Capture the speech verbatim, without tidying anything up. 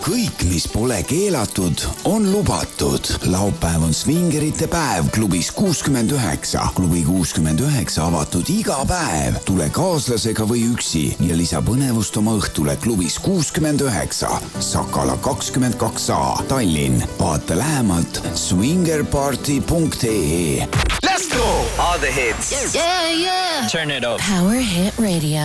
kõik, mis pole keelatud, on lubatud. Laupäev on Swingerite päev klubis kuuskümmend üheksa. Klubi kuuskümmend üheksa avatud iga päev. Tule kaaslasega või üksi ja lisa põnevust oma õhtule klubis kuuskümmend üheksa. Sakala kakskümmend kaks A, Tallinn. Vaata lähemalt swingerparty punkt ee. Let's go! All the hits. Yeah, yeah. Turn it up. Power Hit Radio.